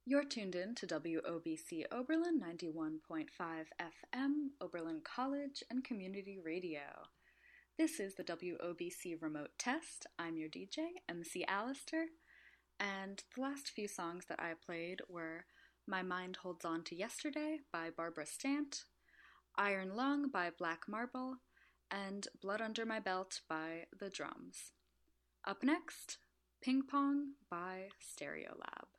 You're tuned in to WOBC Oberlin 91.5 FM, Oberlin College and Community Radio. This is the WOBC Remote Test. I'm your DJ, MC Alistair, and the last few songs that I played were My Mind Holds On to Yesterday by Barbara Stant, Iron Lung by Black Marble, and Blood Under My Belt by The Drums. Up next, Ping Pong by Stereolab.